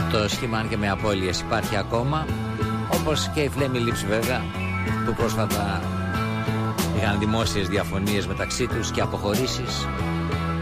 Το σχήμα, αν και με απώλειες, υπάρχει ακόμα. Όπως και οι Flaming Lips, βέβαια, που πρόσφατα είχαν δημόσιες διαφωνίες μεταξύ τους και αποχωρήσεις.